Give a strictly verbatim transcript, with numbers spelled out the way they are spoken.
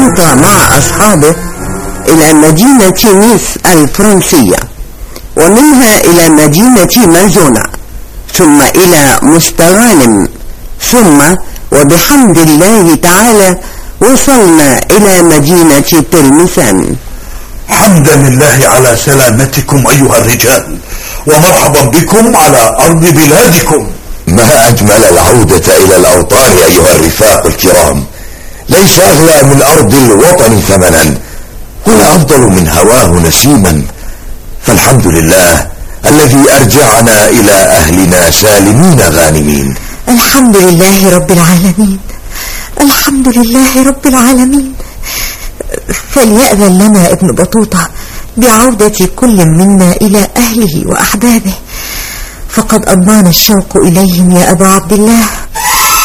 بطوطة مع أصحابه إلى مدينة نيس الفرنسية، ومنها إلى مدينة مالزونة، ثم إلى مستغانم، ثم وبحمد الله تعالى وصلنا إلى مدينة تلمسان. حمدا لله على سلامتكم أيها الرجال، ومرحبا بكم على أرض بلادكم. ما أجمل العودة إلى الأوطان أيها الرفاق الكرام، ليس أغلى من أرض الوطن ثمنا، ولا أفضل من هواه نسيما، فالحمد لله الذي أرجعنا إلى أهلنا سالمين غانمين. الحمد لله رب العالمين، الحمد لله رب العالمين. فليأذن لنا ابن بطوطة بعودة كل منا إلى أهله وأحبابه، فقد أضمن الشوق إليهم يا أبا عبد الله.